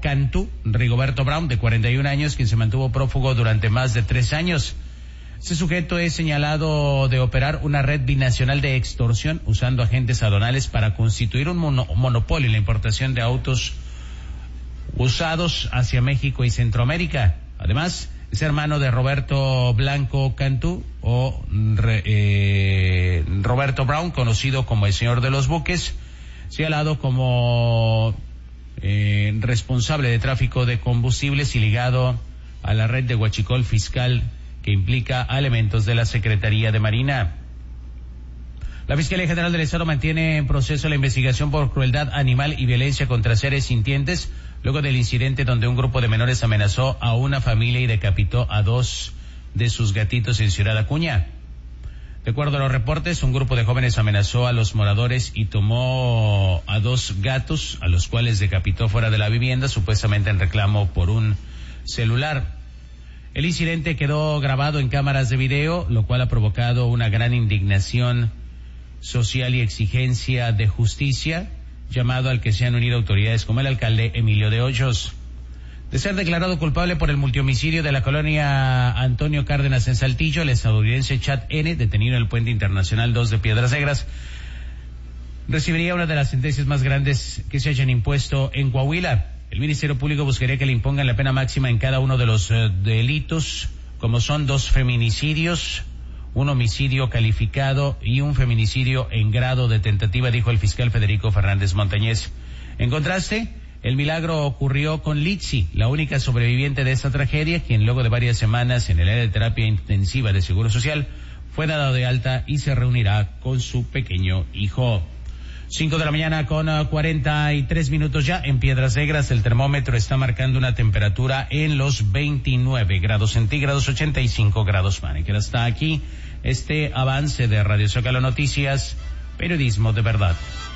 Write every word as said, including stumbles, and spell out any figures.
Cantú, Rigoberto Brown, de cuarenta y un años, quien se mantuvo prófugo durante más de tres años. Este sujeto es señalado de operar una red binacional de extorsión usando agentes aduanales para constituir un mono, monopolio en la importación de autos usados hacia México y Centroamérica. Además, es hermano de Roberto Blanco Cantú o eh, Roberto Brown, conocido como el Señor de los Buques, señalado como eh, responsable de tráfico de combustibles y ligado a la red de huachicol fiscal que implica a elementos de la Secretaría de Marina. La Fiscalía General del Estado mantiene en proceso la investigación por crueldad animal y violencia contra seres sintientes, luego del incidente donde un grupo de menores amenazó a una familia y decapitó a dos de sus gatitos en Ciudad Acuña. De acuerdo a los reportes, un grupo de jóvenes amenazó a los moradores y tomó a dos gatos, a los cuales decapitó fuera de la vivienda, supuestamente en reclamo por un celular. El incidente quedó grabado en cámaras de video, lo cual ha provocado una gran indignación social y exigencia de justicia, llamado al que se han unido autoridades como el alcalde Emilio de Hoyos. De ser declarado culpable por el multihomicidio de la colonia Antonio Cárdenas en Saltillo, el estadounidense Chad N., detenido en el Puente Internacional dos de Piedras Negras, recibiría una de las sentencias más grandes que se hayan impuesto en Coahuila. El Ministerio Público buscaría que le impongan la pena máxima en cada uno de los uh, delitos, como son dos feminicidios, un homicidio calificado y un feminicidio en grado de tentativa, dijo el fiscal Federico Fernández Montañez. En contraste, el milagro ocurrió con Litsi, la única sobreviviente de esta tragedia, quien luego de varias semanas en el área de terapia intensiva de Seguro Social fue dado de alta y se reunirá con su pequeño hijo. Cinco de la mañana con cuarenta y tres minutos ya en Piedras Negras. El termómetro está marcando una temperatura en los veintinueve grados centígrados, ochenta y cinco grados Fahrenheit. Hasta aquí este avance de Radio Zócalo Noticias, periodismo de verdad.